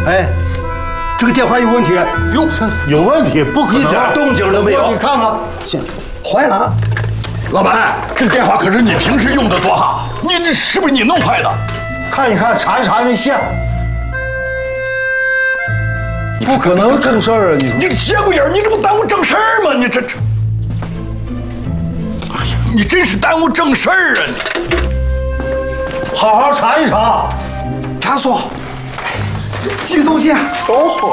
哎，这个电话有问题。 哟，有问题，不可能， 一点动静都没有。你看看，行，坏了。 老板，这电话可是你平时用的多哈，你这是不是你弄坏的？ 看一看，查一查那线。不可能出事儿啊！ 你个节骨眼儿，你这不耽误正事儿吗？你这，哎呀，你真是耽误正事儿啊！你好好查一查。 他说，寄送线都好。